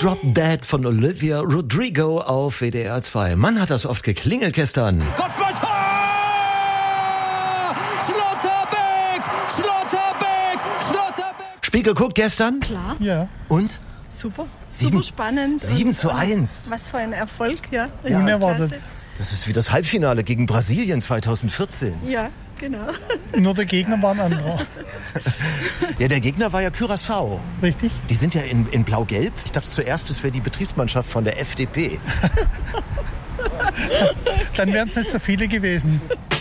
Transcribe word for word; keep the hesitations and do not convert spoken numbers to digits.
Drop Dead von Olivia Rodrigo auf W D R zwei. Mann, hat das oft geklingelt gestern. Kopfballtor! Schlotterbeck! Schlotterbeck! Schlotterbeck! Spiel geguckt gestern? Klar. Ja. Und? Super. Sieben- Super spannend. sieben Und, zu ähm, eins. Was für ein Erfolg, ja. Ja. Unerwartet. Klasse. Das ist wie das Halbfinale gegen Brasilien zweitausendvierzehn. Ja, genau. Nur der Gegner war ein anderer. Ja, der Gegner war ja Curaçao. Richtig? Die sind ja in, in Blau-Gelb. Ich dachte zuerst, es wäre die Betriebsmannschaft von der F D P. Dann wären es nicht so viele gewesen.